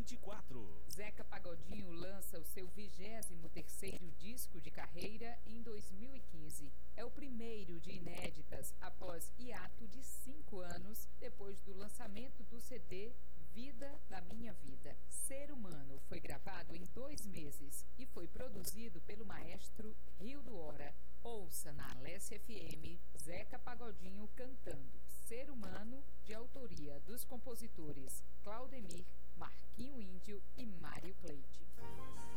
2024. Zeca Pagodinho lança o seu 23º disco de carreira em 2015. É o primeiro de inéditas após hiato de 5 anos depois do lançamento do CD Vida da Minha Vida. Ser Humano foi gravado em 2 meses e foi produzido pelo maestro Rio do Hora. Ouça na Alessia FM Zeca Pagodinho cantando Ser Humano, de autoria dos compositores Claudemir, Marquinho Índio e Mário Cleide.